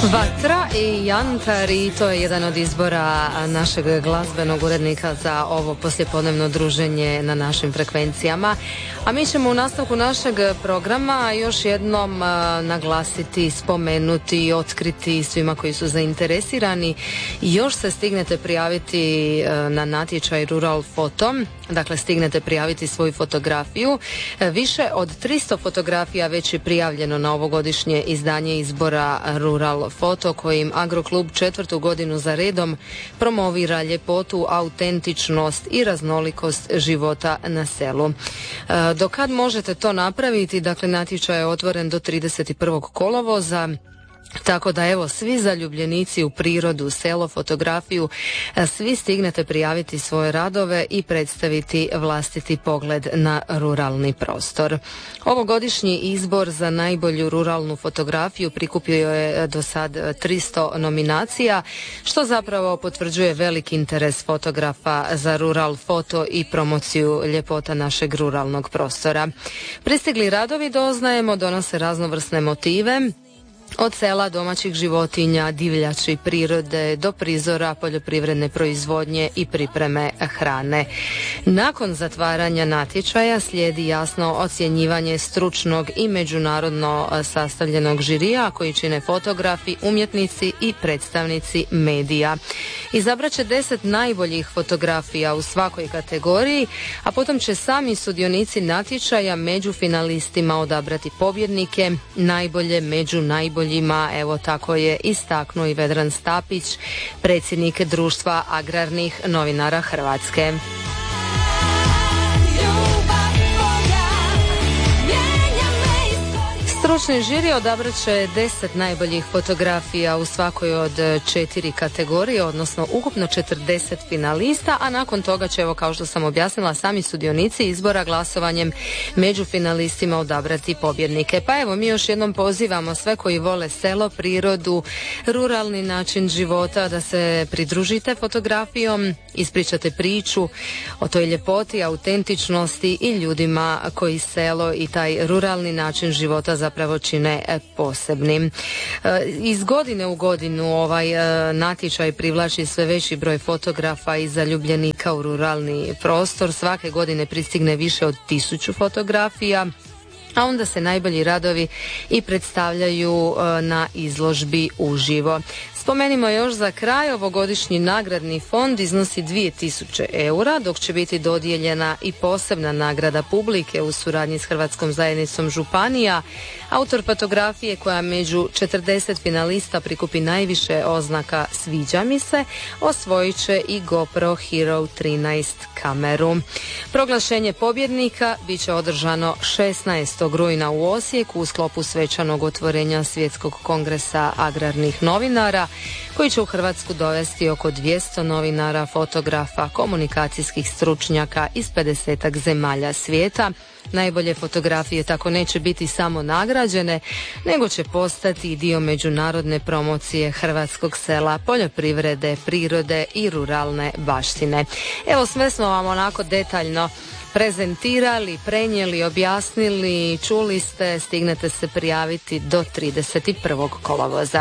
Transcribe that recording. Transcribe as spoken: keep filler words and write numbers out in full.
Vatra i Jantari, to je jedan od izbora našeg glazbenog urednika za ovo poslijepodnevno druženje na našim frekvencijama. A mi ćemo u nastavku našeg programa još jednom naglasiti, spomenuti i otkriti svima koji su zainteresirani. Još se stignete prijaviti na natječaj Rural Foto, dakle stignete prijaviti svoju fotografiju. Više od tristo fotografija već je prijavljeno na ovogodišnje izdanje izbora Rural Foto, kojim Agroklub četvrtu godinu za redom promovira ljepotu, autentičnost i raznolikost života na selu. Do kad možete to napraviti? Dakle, natječaj je otvoren do trideset prvog kolovoza. Tako da evo, svi zaljubljenici u prirodu, selo, fotografiju, svi stignete prijaviti svoje radove i predstaviti vlastiti pogled na ruralni prostor. Ovogodišnji izbor za najbolju ruralnu fotografiju prikupio je do sad tristo nominacija, što zapravo potvrđuje veliki interes fotografa za Rural Foto i promociju ljepota našeg ruralnog prostora. Pristigli radovi, doznajemo, donose raznovrsne motive, od sela, domaćih životinja, divljači, prirode do prizora poljoprivredne proizvodnje i pripreme hrane. Nakon zatvaranja natječaja slijedi jasno ocjenjivanje stručnog i međunarodno sastavljenog žirija koji čine fotografi, umjetnici i predstavnici medija. Izabrat će deset najboljih fotografija u svakoj kategoriji, a potom će sami sudionici natječaja među finalistima odabrati pobjednike, najbolje među najboljima. Evo, tako je istaknuo i Vedran Stapić, predsjednik Društva agrarnih novinara Hrvatske. Stručni žiri odabrat će deset najboljih fotografija u svakoj od četiri kategorije, odnosno ukupno četrdeset finalista, a nakon toga će, evo kao što sam objasnila, sami sudionici izbora glasovanjem među finalistima odabrati pobjednike. Pa evo, mi još jednom pozivamo sve koji vole selo, prirodu, ruralni način života da se pridružite fotografijom, ispričate priču o toj ljepoti, autentičnosti i ljudima koji selo i taj ruralni način života za zapravo čine posebnim. Iz godine u godinu ovaj natječaj privlači sve veći broj fotografa i zaljubljenika u ruralni prostor. Svake godine pristigne više od tisuću fotografija, a onda se najbolji radovi i predstavljaju na izložbi uživo. Spomenimo još za kraj, ovogodišnji nagradni fond iznosi dvije tisuće eura, dok će biti dodijeljena i posebna nagrada publike u suradnji s Hrvatskom zajednicom županija. Autor fotografije koja među četrdeset finalista prikupi najviše oznaka sviđa mi se, osvojit će i GoPro Hero trinaest kameru. Proglašenje pobjednika bit će održano šesnaestog rujna u Osijeku u sklopu svečanog otvorenja Svjetskog kongresa agrarnih novinara, koji će u Hrvatsku dovesti oko dvjesto novinara, fotografa, komunikacijskih stručnjaka iz pedesetak zemalja svijeta. Najbolje fotografije tako neće biti samo nagrađene, nego će postati dio međunarodne promocije hrvatskog sela, poljoprivrede, prirode i ruralne baštine. Evo, sve smo vam onako detaljno prezentirali, prenijeli, objasnili, čuli ste, stignete se prijaviti do trideset prvog kolovoza.